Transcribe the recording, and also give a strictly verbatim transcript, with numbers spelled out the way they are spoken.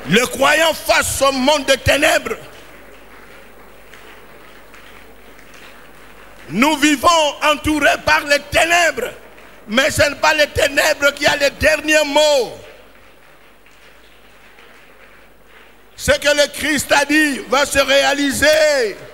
Le croyant face au monde de ténèbres. Nous vivons entourés par les ténèbres, mais ce n'est pas les ténèbres qui a les derniers mots. Ce que le Christ a dit va se réaliser.